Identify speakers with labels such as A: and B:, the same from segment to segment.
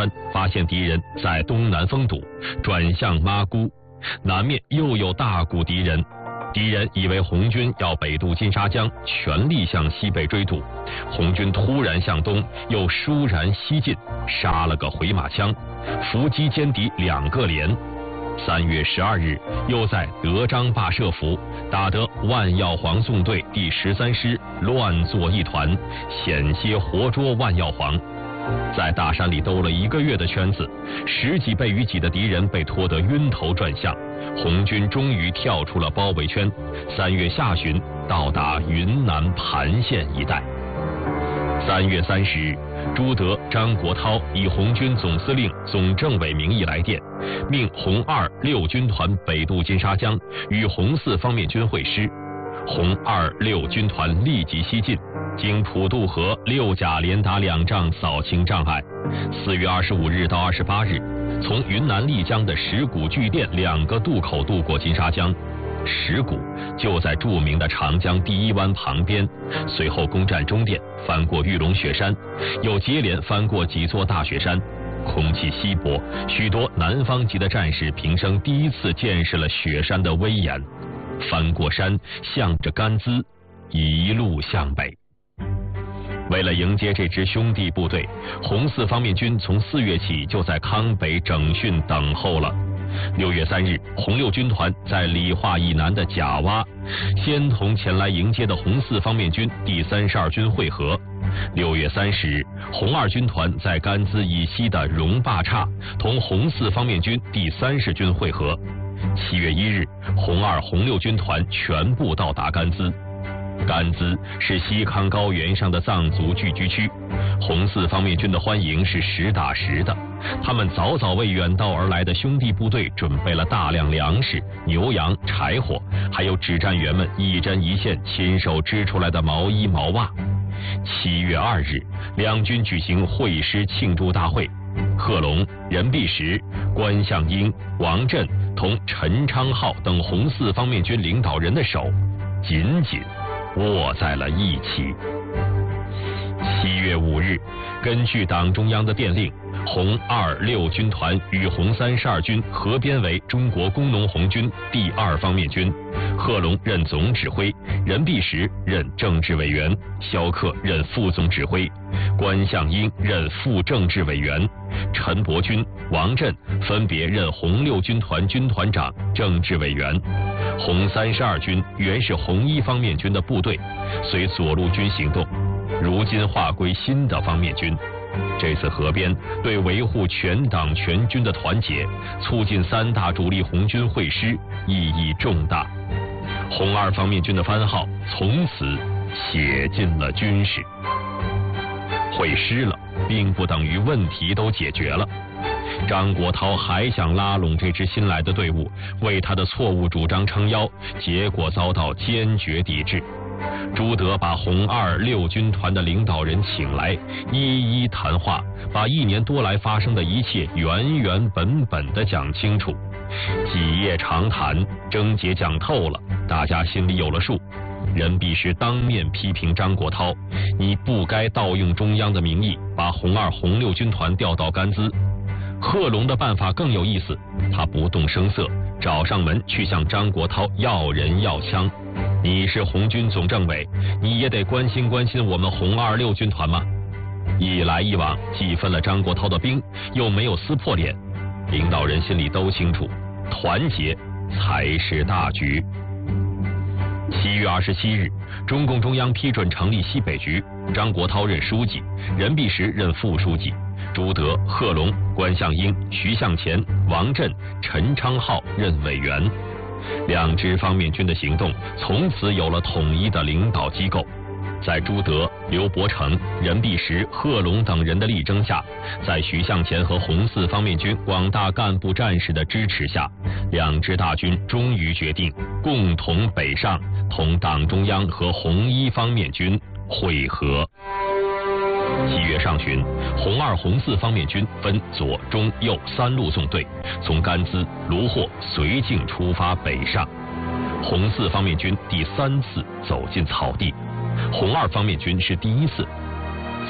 A: 川，发现敌人在东南封堵，转向妈姑，南面又有大股敌人。敌人以为红军要北渡金沙江，全力向西北追堵。红军突然向东，又倏然西进，杀了个回马枪，伏击歼敌2个连。3月12日，又在德章坝设伏，打得万耀煌纵队第13师乱作一团，险些活捉万耀煌。在大山里兜了1个月的圈子，10几倍于己的敌人被拖得晕头转向。红军终于跳出了包围圈，3月下旬到达云南盘县一带。3月30日，朱德、张国焘以红军总司令、总政委名义来电，命红2、6军团北渡金沙江，与红4方面军会师。红2、6军团立即西进，经普渡河6甲连打2仗，扫清障碍。4月25日到28日，从云南丽江的石鼓、巨店2个渡口渡过金沙江。石鼓就在著名的长江第一湾旁边，随后攻占中甸，翻过玉龙雪山，又接连翻过几座大雪山。空气稀薄，许多南方籍的战士平生第一次见识了雪山的威严。翻过山，向着甘孜，一路向北。为了迎接这支兄弟部队，红4方面军从4月起就在康北整训等候了。6月3日，红6军团在理化以南的贾洼，先同前来迎接的红4方面军第32军会合。6月30日，红2军团在甘孜以西的荣坝岔同红4方面军第30军会合。7月1日，红2、红6军团全部到达甘孜。甘孜是西康高原上的藏族聚居区，红4方面军的欢迎是实打实的。他们早早为远道而来的兄弟部队准备了大量粮食、牛羊、柴火，还有指战员们一针一线亲手织出来的毛衣毛袜。7月2日，两军举行会师庆祝大会，贺龙、任弼时、关向英、王震同陈昌浩等红4方面军领导人的手紧紧握在了一起。7月5日，根据党中央的电令，红2、6军团与红32军合编为中国工农红军第2方面军，贺龙任总指挥，任弼时任政治委员，萧克任副总指挥，关向英任副政治委员，陈伯钧、王震分别任红6军团军团长、政治委员。红32军原是红1方面军的部队，随左路军行动，如今划归新的方面军。这次合编对维护全党全军的团结，促进3大主力红军会师意义重大。红2方面军的番号从此写进了军史。会师了，并不等于问题都解决了。张国焘还想拉拢这支新来的队伍，为他的错误主张撑腰，结果遭到坚决抵制。朱德把红2、6军团的领导人请来，一一谈话，把1年多来发生的一切原原本本地讲清楚。几夜长谈，症结讲透了，大家心里有了数。任弼时当面批评张国焘，你不该盗用中央的名义，把红2、红6军团调到甘孜。贺龙的办法更有意思，他不动声色，找上门去向张国焘要人要枪。你是红军总政委，你也得关心关心我们红2、6军团吗？一来一往，既分了张国焘的兵，又没有撕破脸。领导人心里都清楚，团结才是大局。7月27日，中共中央批准成立西北局，张国焘任书记，任弼时任副书记，朱德、贺龙、关向英、徐向前、王震、陈昌浩任委员。2支方面军的行动从此有了统一的领导机构。在朱德、刘伯承、任弼时、贺龙等人的力争下，在徐向前和红4方面军广大干部战士的支持下，2支大军终于决定共同北上，同党中央和红1方面军会合。7月上旬，红2、红4方面军分左、中、右3路纵队，从甘孜、卢霍绥靖出发北上。红4方面军第3次走进草地，红2方面军是第1次。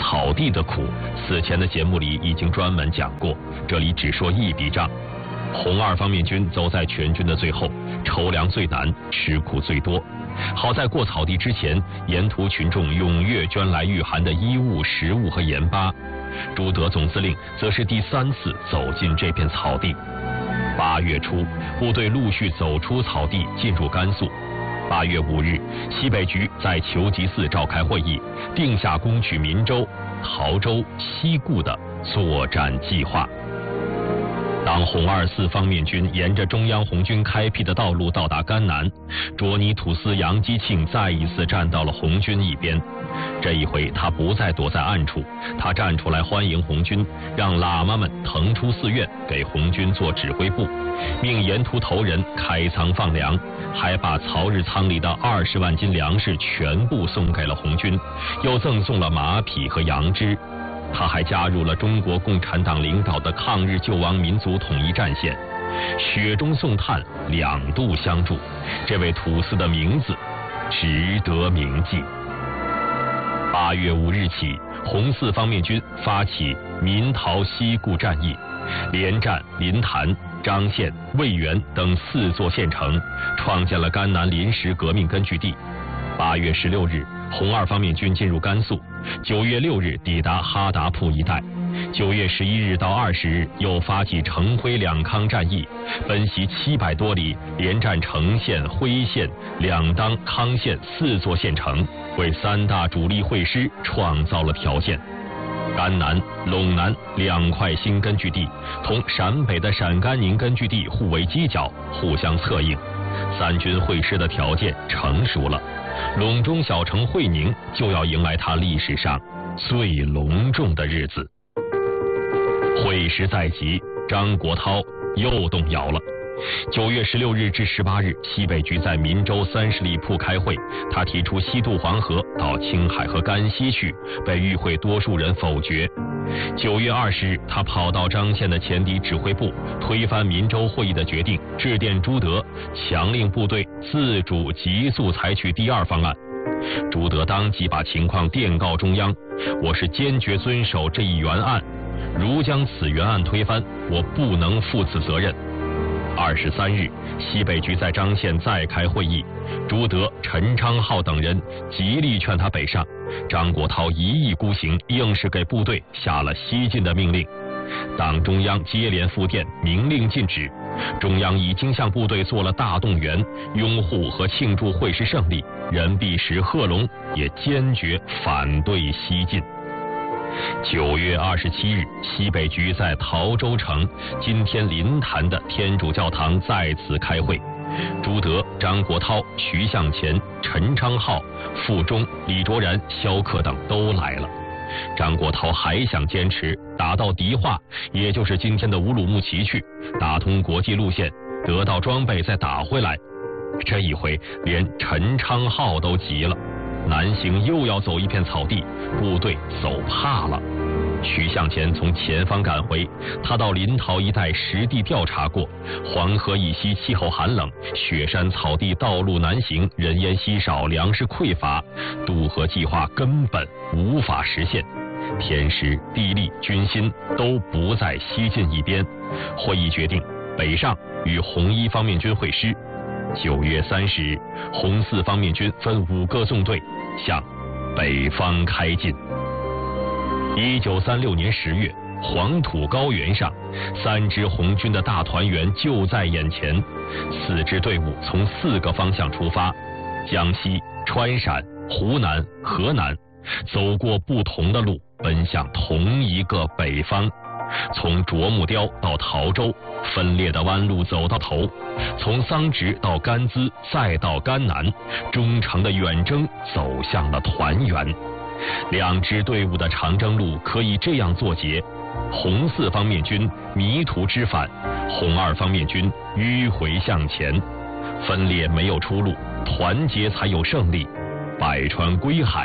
A: 草地的苦，此前的节目里已经专门讲过，这里只说一笔账。红二方面军走在全军的最后，筹粮最难，吃苦最多。好在过草地之前，沿途群众踊跃捐来御寒的衣物、食物和盐巴。朱德总司令则是第3次走进这片草地。8月初，部队陆续走出草地，进入甘肃。8月5日，西北局在求吉寺召开会议，定下攻取岷州、陶州、西固的作战计划。当红二四方面军沿着中央红军开辟的道路到达甘南，卓尼土司杨基庆再一次站到了红军一边。这一回他不再躲在暗处，他站出来欢迎红军，让喇嘛们腾出寺院给红军做指挥部，命沿途头人开仓放粮，还把曹日仓里的20万斤粮食全部送给了红军，又赠送了马匹和羊脂。他还加入了中国共产党领导的抗日救亡民族统一战线，雪中送炭，2度相助，这位土司的名字值得铭记。8月5日起，红四方面军发起岷陶西固战役，连战临潭、张县、渭源等4座县城，创建了甘南临时革命根据地。8月16日，红二方面军进入甘肃，9月6日抵达哈达铺一带，9月11日到20日又发起成辉两康战役，奔袭700多里，连战成县、辉县、两当、康县4座县城，为3大主力会师创造了条件。甘南、陇南2块新根据地同陕北的陕甘宁根据地互为犄角，互相策应，3军会师的条件成熟了。陇中小城会宁就要迎来它历史上最隆重的日子。会师在即，张国焘又动摇了。9月16日至18日，西北局在岷州30里铺开会，他提出西渡黄河到青海和甘西去，被与会多数人否决。9月20日，他跑到张县的前敌指挥部，推翻岷州会议的决定，致电朱德，强令部队自主急速采取第2方案。朱德当即把情况电告中央，我是坚决遵守这一原案，如将此原案推翻，我不能负此责任。23日，西北局在张县再开会议，朱德、陈昌浩等人极力劝他北上，张国焘一意孤行，硬是给部队下了西进的命令。党中央接连复电明令禁止，中央已经向部队做了大动员，拥护和庆祝会师胜利，任弼时、贺龙也坚决反对西进。9月27日，西北局在陶州城今天临潭的天主教堂再次开会，朱德、张国焘、徐向前、陈昌浩、傅忠、李卓然、萧克等都来了。张国焘还想坚持打到迪化，也就是今天的乌鲁木齐去，打通国际路线，得到装备再打回来。这一回连陈昌浩都急了，南行又要走一片草地，部队走怕了。徐向前从前方赶回，他到临洮一带实地调查过，黄河以西气候寒冷，雪山草地道路难行，人烟稀少，粮食匮乏，渡河计划根本无法实现。天时、地利、军心都不在西进一边。会议决定北上与红一方面军会师。9月30日，红四方面军分5个纵队向北方开进。1936年10月，黄土高原上，3支红军的大团圆就在眼前。4支队伍从4个方向出发，江西、川陕、湖南、河南，走过不同的路，奔向同一个北方。从啄木雕到陶州，分裂的弯路走到头；从桑植到甘孜，再到甘南，忠诚的远征走向了团圆。2支队伍的长征路可以这样作结：红四方面军迷途知返，红二方面军迂回向前。分裂没有出路，团结才有胜利。百川归海。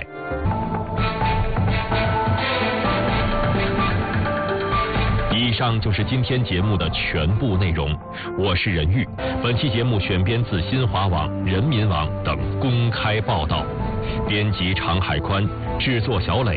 A: 以上就是今天节目的全部内容，我是任玉。本期节目选编自新华网、人民网等公开报道，编辑常海宽，制作小磊。